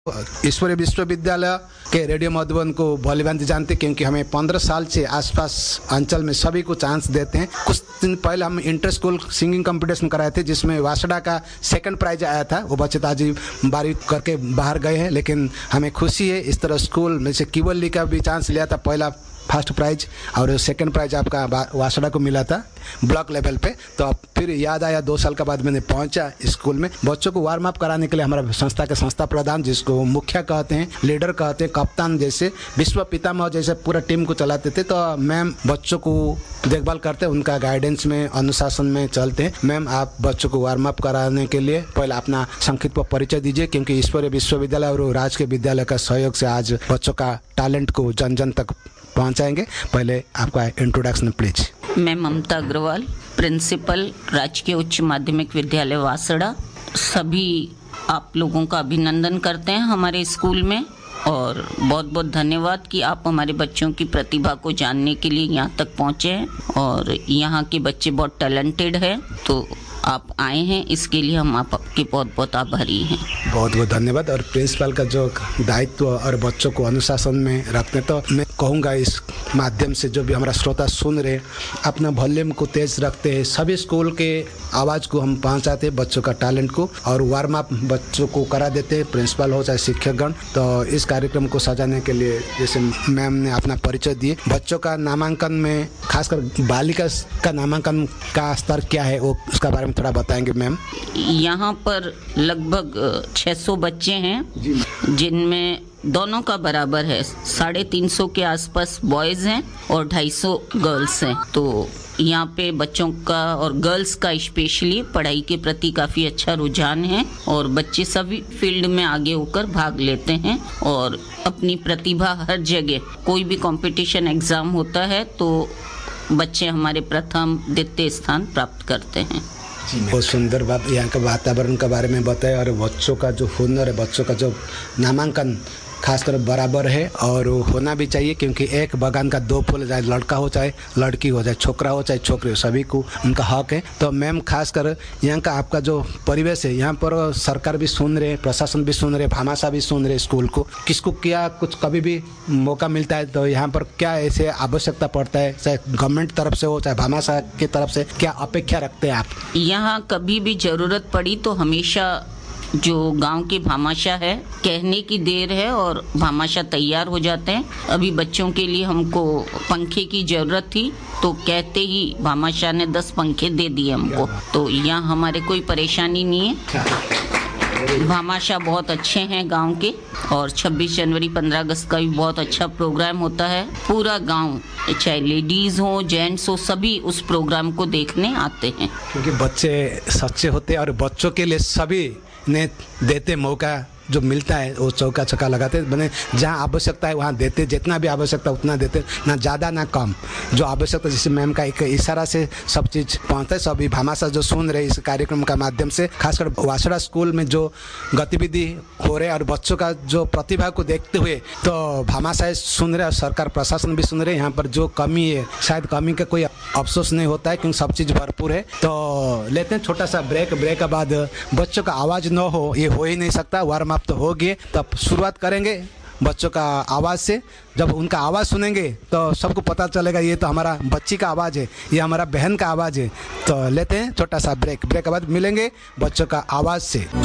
ईश्वरीय विश्वविद्यालय के रेडियो मधुबन को भलीभांति जानते, क्योंकि हमें 15 साल से आसपास अंचल में सभी को चांस देते हैं। कुछ दिन पहले हम इंटर स्कूल सिंगिंग कंपटीशन कराए थे, जिसमें वासड़ा का सेकंड प्राइज आया था। वो बच्चे आज बारी करके बाहर गए हैं, लेकिन हमें खुशी है इस तरह स्कूल में से किवल्ली का भी चांस लिया था, पहला फर्स्ट प्राइज और सेकंड प्राइज आपका वासड़ा को मिला था ब्लॉक लेवल पे। तो अब फिर याद आया 2 साल के बाद मैंने पहुंचा स्कूल में। बच्चों को वार्म अप कराने के लिए हमारा संस्था के संस्था प्रधान, जिसको मुखिया कहते हैं, लीडर कहते हैं, कप्तान जैसे विश्व पितामह जैसे पूरा टीम को चलाते थे। तो मैम बच्चों को देखभाल करते हैं, उनका गाइडेंस में अनुशासन में चलते हैं। मैम आप बच्चों को वार्म अप कराने के लिए पहले अपना संक्षिप्त परिचय दीजिए, क्योंकि ईश्वरीय विश्वविद्यालय और राजकीय विद्यालय का सहयोग से आज बच्चों का टैलेंट को जन जन तक पहुंचाएंगे। पहले आपका इंट्रोडक्शन प्लीज। मैं ममता अग्रवाल, प्रिंसिपल राजकीय उच्च माध्यमिक विद्यालय वासड़ा। सभी आप लोगों का अभिनंदन करते हैं हमारे स्कूल में, और बहुत बहुत धन्यवाद कि आप हमारे बच्चों की प्रतिभा को जानने के लिए यहाँ तक पहुँचे हैं। और यहाँ के बच्चे बहुत टैलेंटेड हैं, तो आप आए हैं, इसके लिए हम आपके बहुत बहुत आभारी हैं। बहुत बहुत धन्यवाद। और प्रिंसिपल का जो दायित्व और बच्चों को अनुशासन में रखते हैं, तो मैं कहूँगा इस माध्यम से जो भी हमारा श्रोता सुन रहे, अपना वॉल्यूम को तेज रखते हैं, सभी स्कूल के आवाज़ को हम पहुँचाते हैं, बच्चों का टैलेंट को, और वार्म अप बच्चों को करा देते हैं, प्रिंसिपल हो चाहे शिक्षकगण। तो इस कार्यक्रम को सजाने के लिए जैसे मैम ने अपना परिचय दिए, बच्चों का नामांकन में खासकर बालिका का नामांकन का स्तर क्या है, वो उसका बारे में थोड़ा बताएंगे मैम। यहाँ पर लगभग 600 बच्चे हैं, जिनमें दोनों का बराबर है, 350 के आसपास बॉयज हैं और 250 गर्ल्स हैं। तो यहाँ पे बच्चों का और गर्ल्स का स्पेशली पढ़ाई के प्रति काफ़ी अच्छा रुझान है, और बच्चे सभी फील्ड में आगे होकर भाग लेते हैं और अपनी प्रतिभा हर जगह, कोई भी कंपटीशन एग्ज़ाम होता है तो बच्चे हमारे प्रथम द्वितीय स्थान प्राप्त करते हैं। बहुत सुंदर बात, यहाँ का वातावरण के बारे में बताया, और बच्चों का जो हुनर है, बच्चों का जो नामांकन खासकर बराबर है और होना भी चाहिए, क्योंकि एक बगान का 2 फूल, चाहे लड़का हो चाहे लड़की हो, चाहे छोकरा हो चाहे छोकरी हो, सभी को उनका हक है। तो मैम खासकर यहाँ का आपका जो परिवेश है, यहाँ पर सरकार भी सुन रहे, प्रशासन भी सुन रहे, भामाशाह भी सुन रहे, स्कूल को किसको क्या कुछ कभी भी मौका मिलता है तो यहाँ पर क्या ऐसे आवश्यकता पड़ता है, चाहे गवर्नमेंट तरफ से हो चाहे भामाशाह की तरफ से, क्या अपेक्षा रखते हैं आप? यहाँ कभी भी ज़रूरत पड़ी तो हमेशा जो गांव के भामाशाह है, कहने की देर है और भामाशाह तैयार हो जाते हैं। अभी बच्चों के लिए हमको पंखे की ज़रूरत थी, तो कहते ही भामाशाह ने 10 पंखे दे दिए हमको, तो यहाँ हमारे कोई परेशानी नहीं है। भामाशाह बहुत अच्छे हैं गांव के, और 26 जनवरी 15 अगस्त का भी बहुत अच्छा प्रोग्राम होता है। पूरा गांव, चाहे लेडीज हो जेंट्स हो, सभी उस प्रोग्राम को देखने आते हैं, क्योंकि बच्चे सच्चे होते हैं और बच्चों के लिए सभी ने देते मौका जो मिलता है, वो चौका छक्का लगाते, मैंने जहाँ आवश्यकता है वहाँ देते, जितना भी आवश्यकता उतना देते, ना ज़्यादा ना कम। जो आवश्यकता, जैसे मैम का एक इशारा से सब चीज़ पहुँचता है। सभी भामाशाह जो सुन रहे इस कार्यक्रम का माध्यम से, खासकर वासड़ा स्कूल में जो गतिविधि हो रहे और बच्चों का जो प्रतिभा को देखते हुए, तो भामाशाह सुन रहे और सरकार प्रशासन भी सुन रहे। यहाँ पर जो कमी है, शायद कमी का कोई अफसोस नहीं होता है, क्योंकि सब चीज़ भरपूर है। तो लेते हैं छोटा सा ब्रेक के बाद बच्चों का आवाज़ न हो, ये हो ही नहीं सकता। वार्म अप तो हो गए, तब शुरुआत करेंगे बच्चों का आवाज़ से। जब उनका आवाज़ सुनेंगे तो सबको पता चलेगा ये तो हमारा बच्ची का आवाज़ है, ये हमारा बहन का आवाज़ है। तो लेते हैं छोटा सा ब्रेक के बाद मिलेंगे बच्चों का आवाज़ से।